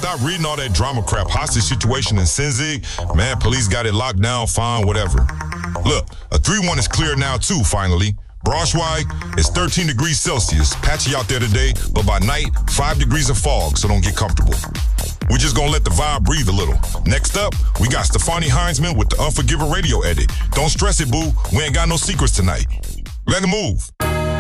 stop reading all that drama crap. Hostage situation in Senzig. Man, police got it locked down, fine, whatever. Look, a 3-1 is clear now too, finally. Braunschweig is 13 degrees Celsius. Patchy out there today, but by night, 5 degrees of fog, so don't get comfortable. We're just gonna let the vibe breathe a little. Next up, we got Stefani Heinzman with the Unforgiven radio edit. Don't stress it, boo. We ain't got no secrets tonight. Let it move.